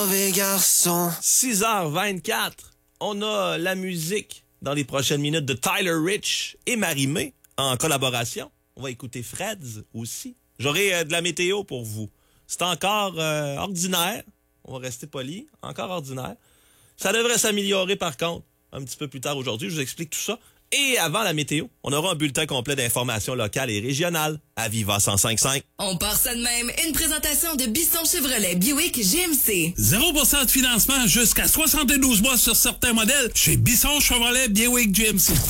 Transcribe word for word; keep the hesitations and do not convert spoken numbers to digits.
Mauvais garçon. six heures vingt-quatre. On a la musique dans les prochaines minutes de Tyler Rich et Marie-Mé en collaboration. On va écouter Freds aussi. J'aurai euh, de la météo pour vous. C'est encore euh, ordinaire. On va rester poli. Encore ordinaire. Ça devrait s'améliorer par contre un petit peu plus tard aujourd'hui. Je vous explique tout ça. Et avant la météo, on aura un bulletin complet d'informations locales et régionales à Viva cent cinq virgule cinq. On part ça de même. Une présentation de Bisson Chevrolet Buick G M C. zéro pour cent de financement jusqu'à soixante-douze mois sur certains modèles chez Bisson Chevrolet Buick G M C.